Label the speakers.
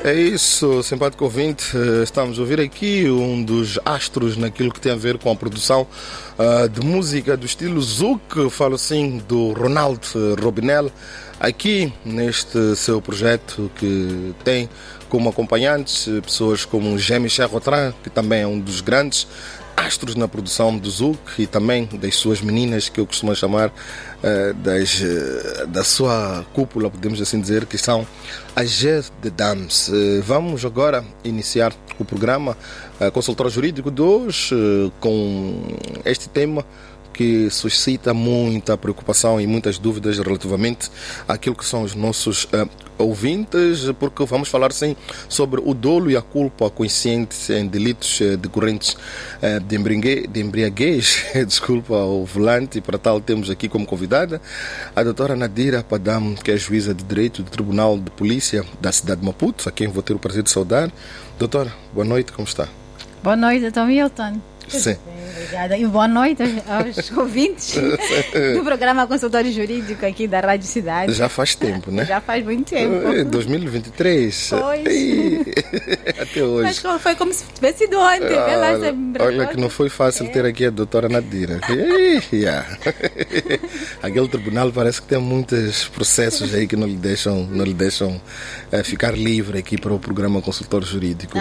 Speaker 1: É isso, simpático ouvinte. Estamos a ouvir aqui um dos astros naquilo que tem a ver com a produção de música do estilo Zouk. Falo assim do Ronald Robinel, aqui neste seu projeto que tem como acompanhantes pessoas como Jean-Michel Rotran, que também é um dos grandes astros na produção do Zouk, e também das suas meninas, que eu costumo chamar da sua cúpula, podemos assim dizer, que são as Jeux de Dames. Vamos agora iniciar o programa Consultório Jurídico de hoje com este tema que suscita muita preocupação e muitas dúvidas relativamente àquilo que são os nossos ouvintes, porque vamos falar sim sobre o dolo e a culpa consciente em delitos decorrentes de embriaguez desculpa, ao volante. E para tal temos aqui como convidada a doutora Nadira Padam, que é juíza de Direito do Tribunal de Polícia da cidade de Maputo, a quem vou ter o prazer de saudar. Doutora, boa noite, como está?
Speaker 2: Boa noite, doutor Milton.
Speaker 1: Sim.
Speaker 2: Obrigada. E boa noite aos ouvintes do programa Consultório Jurídico aqui da Rádio Cidade.
Speaker 1: Já faz tempo, né?
Speaker 2: Já faz muito tempo.
Speaker 1: 2023.
Speaker 2: Pois.
Speaker 1: Até hoje.
Speaker 2: Mas foi como se tivesse sido ontem.
Speaker 1: Olha que não foi fácil ter aqui a doutora Nadira. Aquele tribunal parece que tem muitos processos aí que não lhe deixam ficar livre aqui para o programa Consultório Jurídico.